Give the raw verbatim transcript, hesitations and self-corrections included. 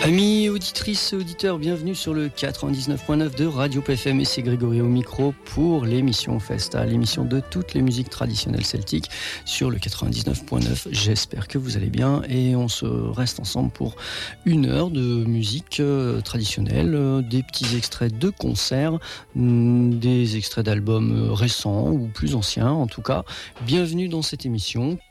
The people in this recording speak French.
Amis auditrices et auditeurs, bienvenue sur le quatre-vingt-dix-neuf point neuf de Radio P F M et c'est Grégory au micro pour l'émission Festa, l'émission de toutes les musiques traditionnelles celtiques sur le quatre-vingt-dix-neuf point neuf. J'espère que vous allez bien et on se reste ensemble pour une heure de musique euh, traditionnelle, euh, des petits extraits de concerts, hum, des extraits d'albums récents ou plus anciens en tout cas. Bienvenue dans cette émission